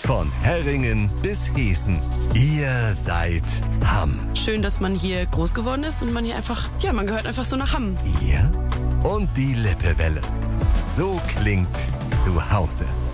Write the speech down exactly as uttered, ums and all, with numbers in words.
Von Herringen bis Heßen. Ihr seid Hamm. Schön, dass man hier groß geworden ist und man hier einfach, ja, man gehört einfach so nach Hamm. Ihr und die Lippewelle. So klingt zu Hause.